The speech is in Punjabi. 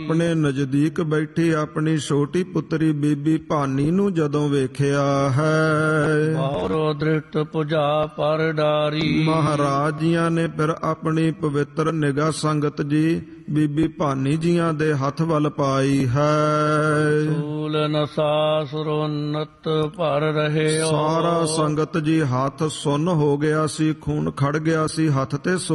ਆਪਣੇ ਨਜ਼ਦੀਕ ਬੈਠੀ ਆਪਣੀ ਛੋਟੀ ਪੁੱਤਰੀ ਬੀਬੀ ਭਾਨੀ ਨੂੰ ਜਦੋਂ ਵੇਖਿਆ ਹੈ, ਔਰ ਦ੍ਰਿਸ਼ਟ ਪੁਜਾ ਪਰ ਡਾਰੀ। ਮਹਾਰਾਜ ਜੀਆਂ ਨੇ ਫਿਰ ਆਪਣੀ ਪਵਿੱਤਰ ਨਿਗਾਹ ਸੰਗਤ ਜੀ ਬੀਬੀ ਭਾਨੀ ਜੀਆਂ ਦੇ ਹੱਥ ਵੱਲ ਪਾਈ ਹੈ। ਸੂਲ ਨਸਾ ਸੁਰੋਨਤ ਭਰ ਰਹੇ। ਸਾਰਾ ਸੰਗਤ ਜੀ ਹੱਥ ਸੁੰਨ ਹੋ ਗਿਆ ਸੀ, ਖੂਨ ਖੜ ਗਿਆ ਸੀ ਹੱਥ ਤੇ।